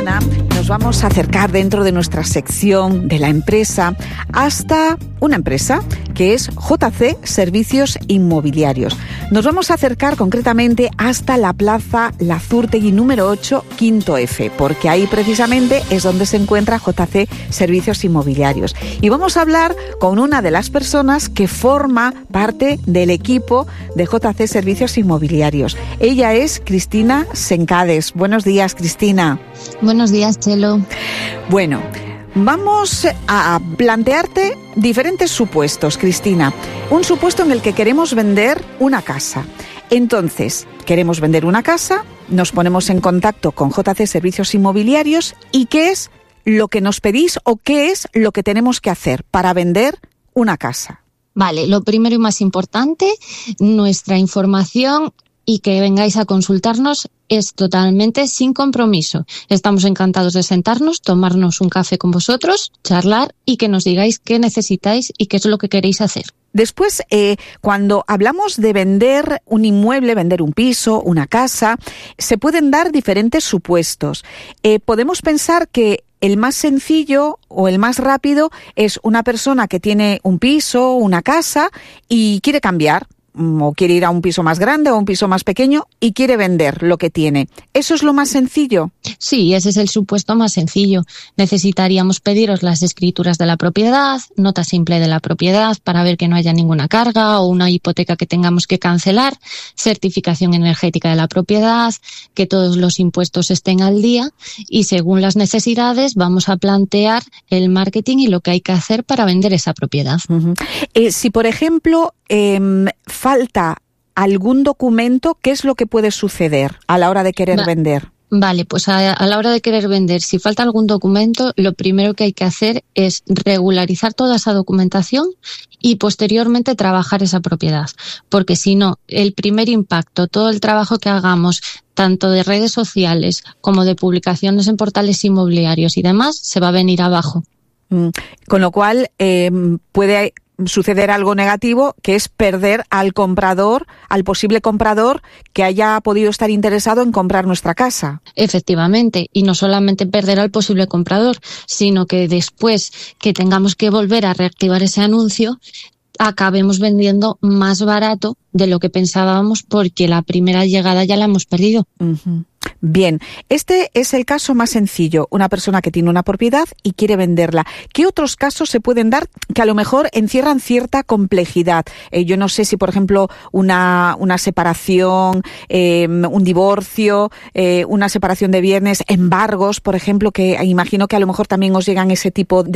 Nos vamos a acercar dentro de nuestra sección de la empresa hasta una empresa que es JC Servicios Inmobiliarios. Nos vamos a acercar concretamente hasta la Plaza Lazurtegui número 8, quinto F, porque ahí precisamente es donde se encuentra JC Servicios Inmobiliarios. Y vamos a hablar con una de las personas que forma parte del equipo de JC Servicios Inmobiliarios. Ella es Cristina Sencades. Buenos días, Cristina. Buenos días, Chelo. Bueno, vamos a plantearte diferentes supuestos, Cristina. Un supuesto en el que queremos vender una casa. Entonces, queremos vender una casa, nos ponemos en contacto con JC Servicios Inmobiliarios y ¿qué es lo que nos pedís o qué es lo que tenemos que hacer para vender una casa? Vale, lo primero y más importante, nuestra información y que vengáis a consultarnos es totalmente sin compromiso. Estamos encantados de sentarnos, tomarnos un café con vosotros, charlar y que nos digáis qué necesitáis y qué es lo que queréis hacer. Después, cuando hablamos de vender un inmueble, vender un piso, una casa, se pueden dar diferentes supuestos. Podemos pensar que el más sencillo o el más rápido es una persona que tiene un piso, una casa y quiere cambiar. O quiere ir a un piso más grande o a un piso más pequeño y quiere vender lo que tiene. ¿Eso es lo más sencillo? Sí, ese es el supuesto más sencillo. Necesitaríamos pediros las escrituras de la propiedad, nota simple de la propiedad para ver que no haya ninguna carga o una hipoteca que tengamos que cancelar, certificación energética de la propiedad, que todos los impuestos estén al día y según las necesidades vamos a plantear el marketing y lo que hay que hacer para vender esa propiedad. Uh-huh. Si, por ejemplo, falta algún documento, ¿qué es lo que puede suceder a la hora de querer vender? Vale, pues a la hora de querer vender, si falta algún documento, lo primero que hay que hacer es regularizar toda esa documentación y posteriormente trabajar esa propiedad. Porque si no, el primer impacto, todo el trabajo que hagamos, tanto de redes sociales como de publicaciones en portales inmobiliarios y demás, se va a venir abajo. Con lo cual, puede suceder algo negativo, que es perder al comprador, al posible comprador que haya podido estar interesado en comprar nuestra casa. Efectivamente, y no solamente perder al posible comprador, sino que después que tengamos que volver a reactivar ese anuncio, acabemos vendiendo más barato de lo que pensábamos porque la primera llegada ya la hemos perdido. Uh-huh. Bien, este es el caso más sencillo, una persona que tiene una propiedad y quiere venderla. ¿Qué otros casos se pueden dar que a lo mejor encierran cierta complejidad? Yo no sé si, por ejemplo, una separación, un divorcio, una separación de bienes, embargos, por ejemplo, que imagino que a lo mejor también os llegan ese tipo de